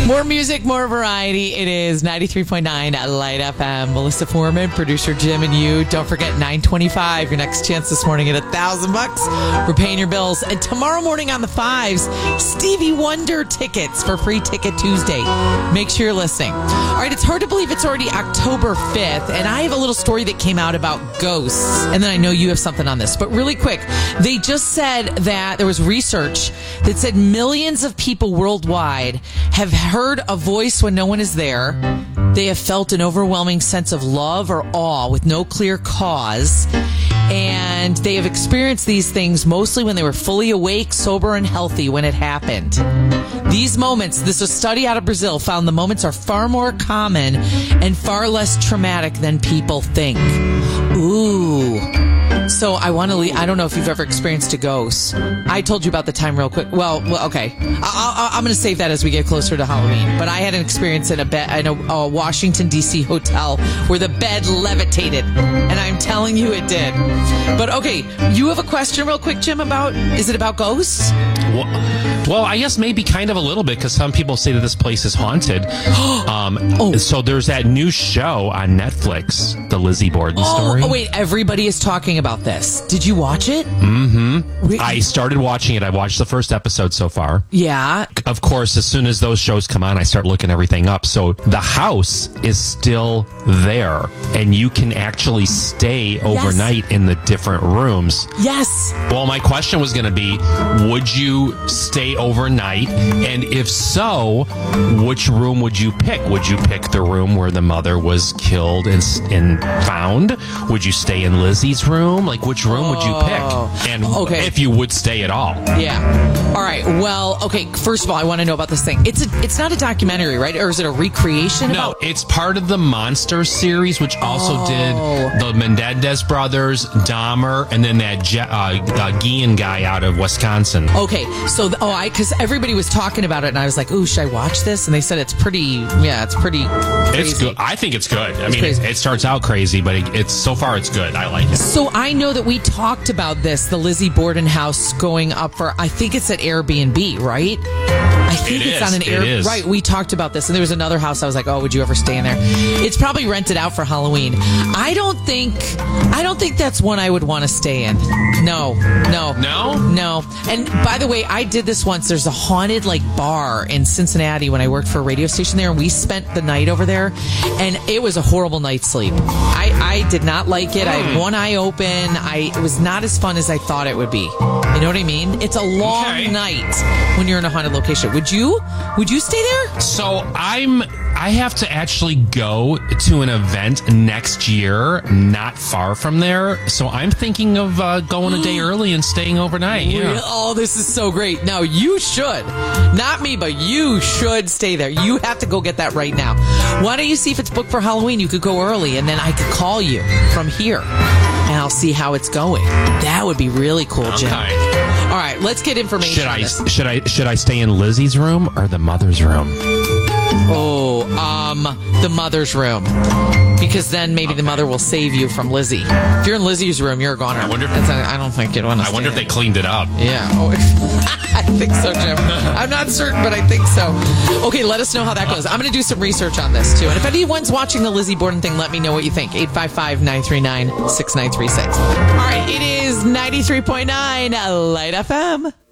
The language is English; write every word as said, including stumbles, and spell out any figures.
More music, more variety. It is ninety-three point nine Light F M. Melissa Foreman, producer Jim, and you. Don't forget nine twenty-five. Your next chance this morning at a thousand bucks. We're paying your bills. And tomorrow morning on the fives, Stevie Wonder tickets for Free Ticket Tuesday. Make sure you're listening. All right, it's hard to believe it's already October fifth, and I have a little story that came out about ghosts. And then I know you have something on this. But really quick, they just said that there was research that said millions of people worldwide have heard a voice when no one is there. They have felt an overwhelming sense of love or awe with no clear cause. And they have experienced these things mostly when they were fully awake, sober, and healthy when it happened. These moments, this is a study out of Brazil, found the moments are far more common and far less traumatic than people think. Ooh. So I want to leave. I don't know if you've ever experienced a ghost. I told you about the time real quick. Well, well okay. I, I, I'm going to save that as we get closer to Halloween. But I had an experience in a bed in a, a Washington, D C hotel where the bed levitated. And I'm telling you it did. But okay, you have a question real quick, Jim, about, is it about ghosts? Well, well I guess maybe kind of a little bit, because some people say that this place is haunted. um, oh. So there's that new show on Netflix, the Lizzie Borden oh, story. Oh, wait, everybody is talking about this. Did you watch it? Mm-hmm. We- I started watching it. I watched the first episode so far. Yeah. Of course, as soon as those shows come on, I start looking everything up. So the house is still there, and you can actually stay overnight yes. in the different rooms. Yes. Well, my question was going to be, would you stay overnight? And if so, which room would you pick? Would you pick the room where the mother was killed and, and found? Would you stay in Lizzie's room? Like, which room would you pick? And okay. if you would stay at all. Yeah. All right. Well, okay. First of all, I want to know about this thing. It's a, it's not a documentary, right? Or is it a recreation? No, about- it's part of the Monster series, which also oh. did the Menendez brothers, Dahmer, and then that Je- uh, uh, Guillen guy out of Wisconsin. Okay. So, the, oh, I, because everybody was talking about it, and I was like, ooh, should I watch this? And they said it's pretty, yeah, it's pretty crazy. It's good. I think it's good. I it's mean, crazy. it starts out crazy, but it, it's so far it's good. I like it. So I know that we talked about this, the Lizzie Borden house going up for, I think it's at Airbnb, right? I think it it's is. on an it air. Is. Right, we talked about this, and there was another house I was like, oh, would you ever stay in there? It's probably rented out for Halloween. I don't think, I don't think that's one I would want to stay in. No, no. No? No. And by the way, I did this once. There's a haunted like bar in Cincinnati when I worked for a radio station there, and we spent the night over there, and it was a horrible night's sleep. I, I did not like it. I had one eye open. I it was not as fun as I thought it would be. You know what I mean? It's a long okay. night when you're in a haunted location. Would you? Would you stay there? So I'm. I have to actually go to an event next year, not far from there. So I'm thinking of uh, going a day early and staying overnight. Yeah. Oh, this is so great. Now, you should. Not me, but you should stay there. You have to go get that right now. Why don't you see if it's booked for Halloween? You could go early, and then I could call you from here, and I'll see how it's going. That would be really cool, Jim. Okay. All right, let's get information Should on I this. should I should I stay in Lizzie's room or the mother's room? Oh, um, the mother's room. Because then maybe okay. the mother will save you from Lizzie. If you're in Lizzie's room, you're a goner. I wonder if, That's a, I don't think you'd want to I wonder if there. they cleaned it up. Yeah. Oh, I think so, Jim. I'm not certain, but I think so. Okay, let us know how that goes. I'm going to do some research on this, too. And if anyone's watching the Lizzie Borden thing, let me know what you think. eight five five, nine three nine, six nine three six. All right, it is ninety-three point nine Light F M.